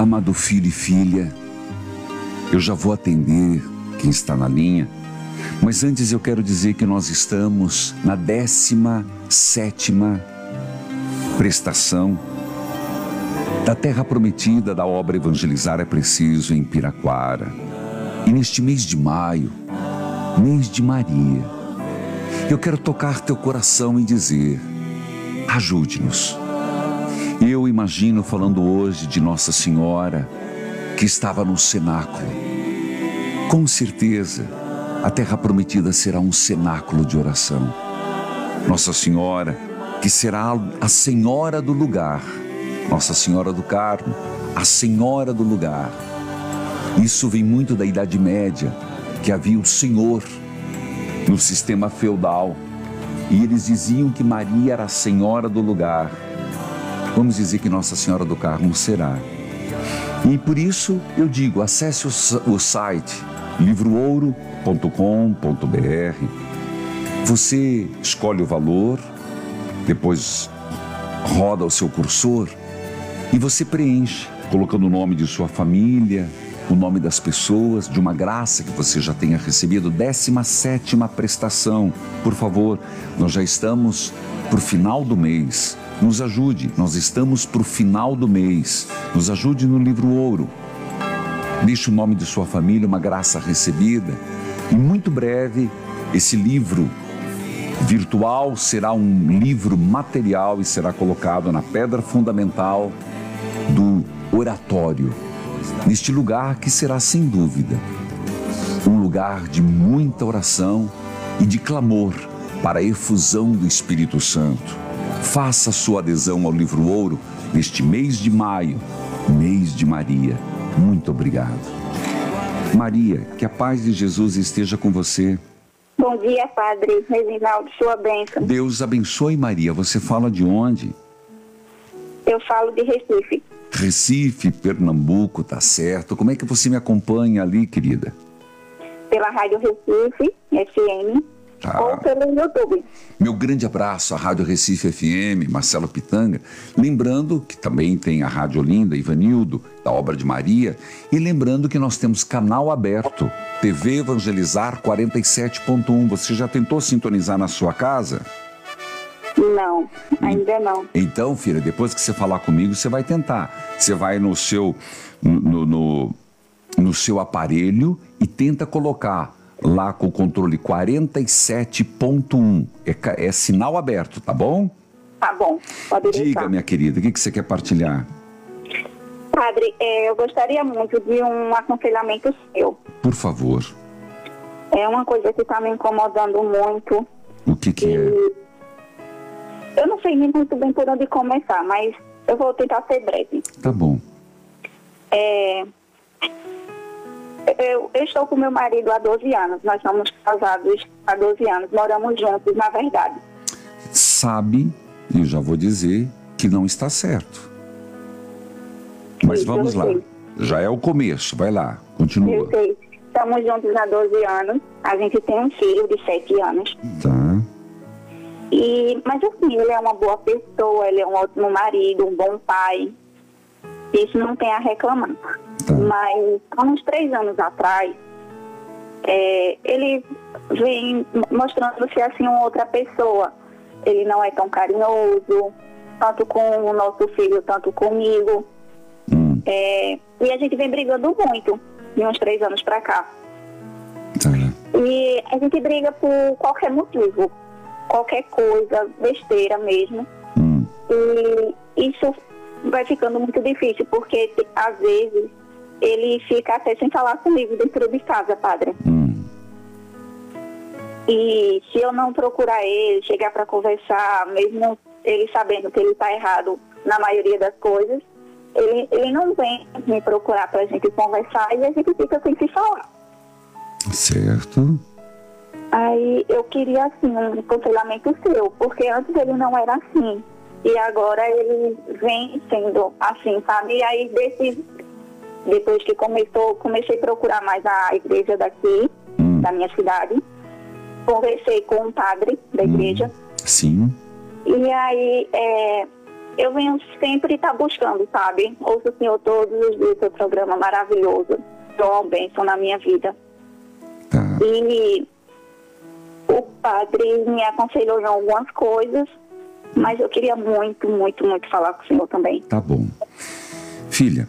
Amado filho e filha, eu já vou atender quem está na linha, mas antes eu quero dizer que nós estamos na 17ª prestação da Terra Prometida da obra Evangelizar é Preciso em Piraquara. E neste mês de maio, mês de Maria, eu quero tocar teu coração e dizer: ajude-nos. Eu imagino falando hoje de Nossa Senhora que estava no cenáculo. Com certeza, a Terra Prometida será um cenáculo de oração. Nossa Senhora, que será a Senhora do lugar. Nossa Senhora do Carmo, a Senhora do lugar. Isso vem muito da Idade Média, que havia o Senhor no sistema feudal. E eles diziam que Maria era a Senhora do lugar. Vamos dizer que Nossa Senhora do Carmo será. E por isso eu digo, acesse o site livroouro.com.br. Você escolhe o valor, depois roda o seu cursor e você preenche, colocando o nome de sua família, o nome das pessoas, de uma graça que você já tenha recebido, 17ª prestação. Por favor, nós já estamos para o final do mês. Nos ajude, nós estamos para o final do mês. Nos ajude no Livro Ouro. Deixe o nome de sua família, uma graça recebida. E muito breve, esse livro virtual será um livro material e será colocado na pedra fundamental do oratório. Neste lugar que será, sem dúvida, um lugar de muita oração e de clamor para a efusão do Espírito Santo. Faça sua adesão ao Livro Ouro neste mês de maio, mês de Maria. Muito obrigado. Maria, que a paz de Jesus esteja com você. Bom dia, Padre Reginaldo, sua bênção. Deus abençoe, Maria. Você fala de onde? Eu falo de Recife. Recife, Pernambuco, tá certo. Como é que você me acompanha ali, querida? Pela Rádio Recife, FM, ou pelo YouTube. Meu grande abraço à Rádio Recife FM, Marcelo Pitanga. Lembrando que também tem a Rádio Olinda, Ivanildo, da Obra de Maria. E lembrando que nós temos canal aberto, TV Evangelizar 47.1. Você já tentou sintonizar na sua casa? Não, ainda não. Então, filha, depois que você falar comigo, você vai tentar. Você vai no seu aparelho e tenta colocar lá com o controle 47.1. É sinal aberto, tá bom? Tá bom, pode deixar. Diga, minha querida, o que você quer partilhar? Padre, eu gostaria muito de um aconselhamento seu. Por favor. É uma coisa que está me incomodando muito. O que é? Eu não sei nem muito bem por onde começar, mas eu vou tentar ser breve. Tá bom. Eu estou com meu marido há 12 anos. Nós somos casados há 12 anos. Moramos juntos, na verdade. Sabe, eu já vou dizer, que não está certo. Mas Isso, vamos lá. sei. Já é o começo. Vai lá, continua. Eu sei. Estamos juntos há 12 anos. A gente tem um filho de 7 anos. Tá. Mas assim, ele é uma boa pessoa, ele é um ótimo marido, um bom pai. Isso não tem a reclamar. Tá. Mas há uns 3 anos atrás, ele vem mostrando-se assim uma outra pessoa. Ele não é tão carinhoso, tanto com o nosso filho, tanto comigo. E a gente vem brigando muito, de uns 3 anos pra cá. Tá. E a gente briga por qualquer motivo, qualquer coisa, besteira mesmo. E isso vai ficando muito difícil, porque às vezes ele fica até sem falar comigo dentro de casa, Padre. E se eu não procurar ele, chegar para conversar, mesmo ele sabendo que ele está errado na maioria das coisas, ele não vem me procurar para a gente conversar e a gente fica sem se falar. Certo. Aí eu queria, assim, um aconselhamento seu, porque antes ele não era assim. E agora ele vem sendo assim, sabe? E aí, depois que comecei a procurar mais a igreja daqui, da minha cidade, conversei com um padre da igreja. Sim. E aí, eu venho sempre estar buscando, sabe? Ouço o Senhor todos os dias, seu programa maravilhoso. É uma bênção na minha vida. Tá. E o padre me aconselhou em algumas coisas, mas eu queria muito, muito, muito falar com o Senhor também. Tá bom. Filha,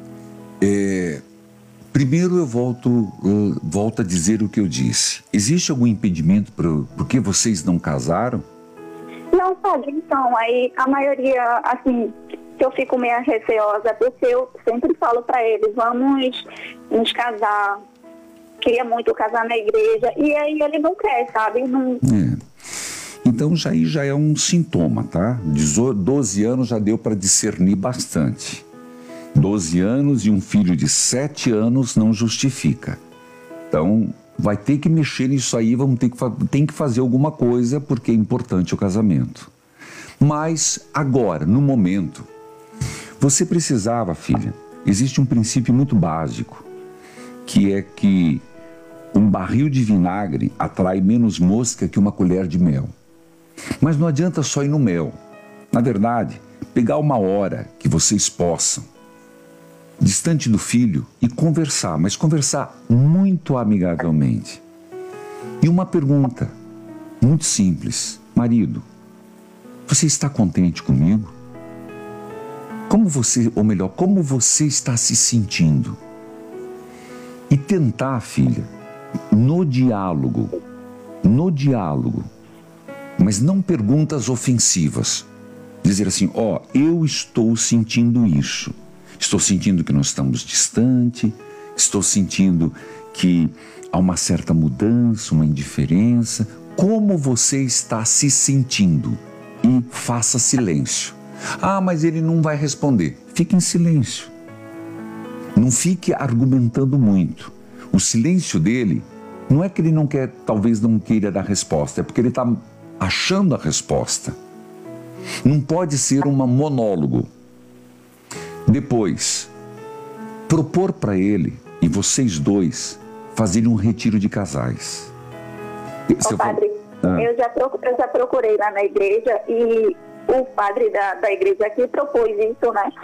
primeiro eu volto a dizer o que eu disse. Existe algum impedimento por que vocês não casaram? Não, padre, então, aí a maioria, assim, que eu fico meio receosa, porque eu sempre falo para eles, vamos nos casar, queria muito casar na igreja, e aí ele não quer, sabe? Não... Então já é um sintoma, tá? 12 anos já deu para discernir bastante. 12 anos e um filho de 7 anos não justifica. Então, vai ter que mexer nisso aí, tem que fazer alguma coisa, porque é importante o casamento. Mas, agora, no momento, você precisava, filha, existe um princípio muito básico, que é que um barril de vinagre atrai menos mosca que uma colher de mel. Mas não adianta só ir no mel. Na verdade, pegar uma hora que vocês possam, distante do filho, e conversar, mas conversar muito amigavelmente. E uma pergunta muito simples: marido, você está contente comigo? Como você está se sentindo? E tentar, filha, no diálogo, mas não perguntas ofensivas, dizer assim, eu estou sentindo isso. Estou sentindo que nós estamos distantes, estou sentindo que há uma certa mudança, uma indiferença. Como você está se sentindo? E faça silêncio. Mas ele não vai responder. Fique em silêncio. Não fique argumentando muito. O silêncio dele não é que ele talvez não queira dar resposta, é porque ele está achando a resposta. Não pode ser um monólogo. Depois, propor para ele e vocês dois fazerem um retiro de casais. Padre, eu já procurei lá na igreja e o padre da igreja aqui propôs isso, né?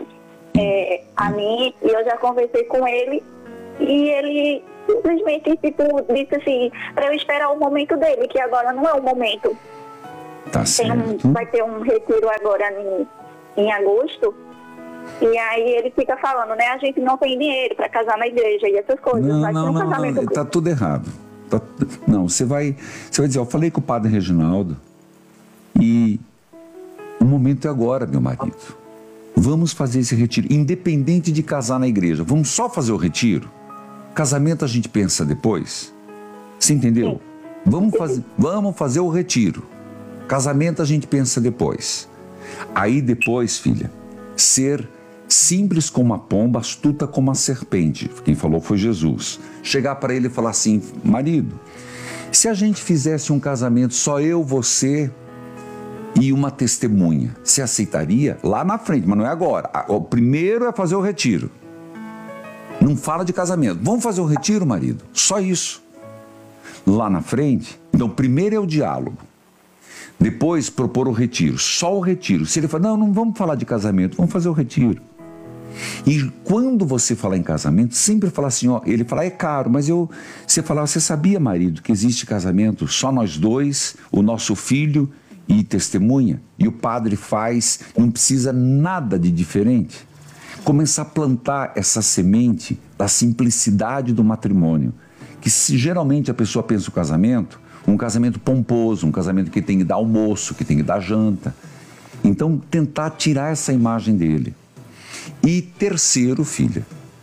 A mim, e eu já conversei com ele e ele simplesmente disse assim, para eu esperar o momento dele, que agora não é o momento. Tá certo. Vai ter um retiro agora em agosto. E aí ele fica falando, né? A gente não tem dinheiro para casar na igreja e essas coisas. Não, tá tudo errado. Não, você vai dizer, eu falei com o padre Reginaldo e o momento é agora, meu marido. Vamos fazer esse retiro, independente de casar na igreja. Vamos só fazer o retiro? Casamento a gente pensa depois. Você entendeu? Vamos fazer o retiro. Casamento a gente pensa depois. Aí depois, filha, ser simples como a pomba, astuta como a serpente. Quem falou foi Jesus. Chegar para ele e falar assim, marido, se a gente fizesse um casamento só eu, você e uma testemunha, você aceitaria? Lá na frente, mas não é agora. O primeiro é fazer o retiro. Não fala de casamento. Vamos fazer o retiro, marido? Só isso. Lá na frente, então primeiro é o diálogo. Depois propor o retiro, só o retiro. Se ele falar, não vamos falar de casamento, vamos fazer o retiro. E quando você falar em casamento, sempre falar assim, ele falar, é caro, mas você falar, você sabia, marido, que existe casamento só nós dois, o nosso filho e testemunha, e o padre faz, não precisa nada de diferente. Começar a plantar essa semente da simplicidade do matrimônio, que geralmente a pessoa pensa o casamento, um casamento pomposo, um casamento que tem que dar almoço, que tem que dar janta. Então, tentar tirar essa imagem dele. E terceiro, filha,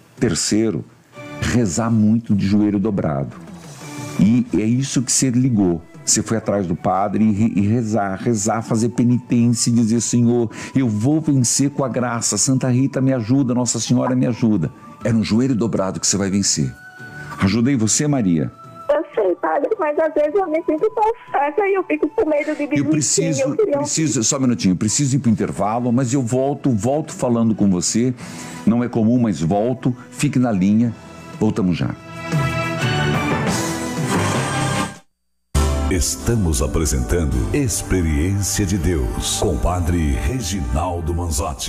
rezar muito de joelho dobrado. E é isso que você ligou. Você foi atrás do padre e rezar, fazer penitência e dizer, Senhor, eu vou vencer com a graça, Santa Rita me ajuda, Nossa Senhora me ajuda. É no joelho dobrado que você vai vencer. Ajudei você, Maria? Eu sei, padre, mas às vezes eu me sinto tão fraca e eu fico com medo de desistir. Eu preciso, só um minutinho, eu preciso ir para o intervalo, mas eu volto falando com você. Não é comum, mas volto. Fique na linha. Voltamos já. Estamos apresentando Experiência de Deus com Padre Reginaldo Manzotti.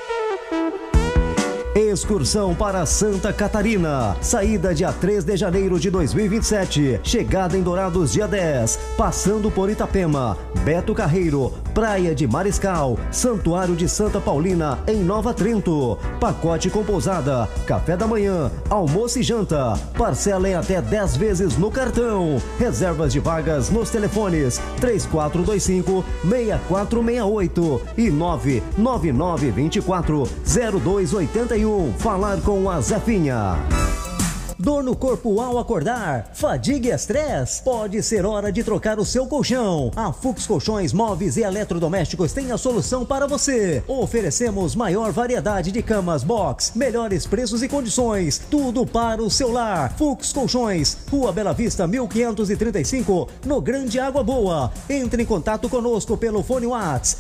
Excursão para Santa Catarina. Saída dia 3 de janeiro de 2027. Chegada em Dourados dia 10. Passando por Itapema, Beto Carreiro, Praia de Mariscal, Santuário de Santa Paulina em Nova Trento. Pacote com pousada, café da manhã, almoço e janta. Parcela em até 10 vezes no cartão. Reservas de vagas nos telefones 3425-6468 e 99924-0281. Falar com a Zefinha. Dor no corpo ao acordar? Fadiga e estresse? Pode ser hora de trocar o seu colchão. A Fux Colchões, Móveis e Eletrodomésticos tem a solução para você. Oferecemos maior variedade de camas box, melhores preços e condições, tudo para o seu lar. Fux Colchões, Rua Bela Vista 1535, no Grande Água Boa. Entre em contato conosco pelo fone WhatsApp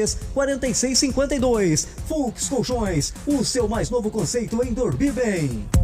99663-4652. Fux Colchões, o seu mais novo conceito em dormir bem.